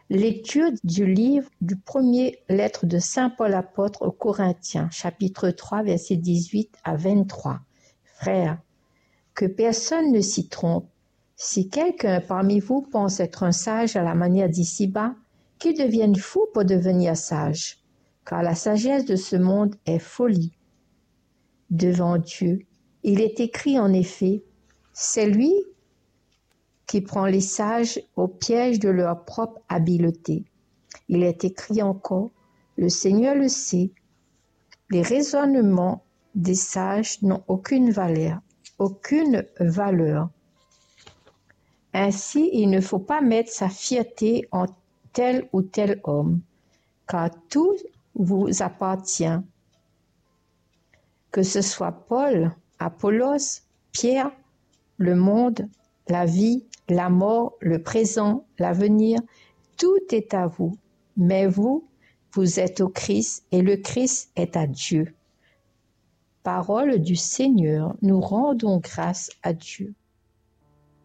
Lecture du livre du premier lettre de Saint Paul apôtre aux Corinthiens, chapitre 3, versets 18 à 23. Frères, que personne ne s'y trompe. Si quelqu'un parmi vous pense être un sage à la manière d'ici-bas, qu'il devienne fou pour devenir sage, car la sagesse de ce monde est folie devant Dieu. Il est écrit en effet, c'est lui qui prend les sages au piège de leur propre habileté. Il est écrit encore, le Seigneur le sait, les raisonnements des sages n'ont aucune valeur. Ainsi, il ne faut pas mettre sa fierté en tel ou tel homme, car tout vous appartient. Que ce soit Paul, Apollos, Pierre, le monde, la vie, la mort, le présent, l'avenir, tout est à vous. Mais vous, vous êtes au Christ et le Christ est à Dieu. Parole du Seigneur, nous rendons grâce à Dieu.